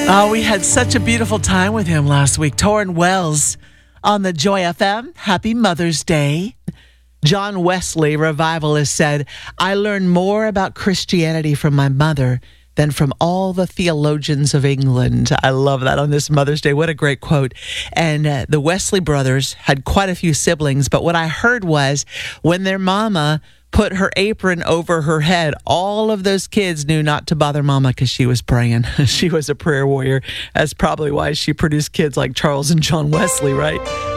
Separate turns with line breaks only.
Oh, we had such a beautiful time with him last week. Torrin Wells on the Joy FM. Happy Mother's Day. John Wesley, revivalist, said, I learned more about Christianity from my mother than from all the theologians of England. I love that on this Mother's Day. What a great quote. And the Wesley brothers had quite a few siblings, but what I heard was when their mama put her apron over her head, all of those kids knew not to bother mama because she was praying. She was a prayer warrior. That's probably why she produced kids like Charles and John Wesley, right?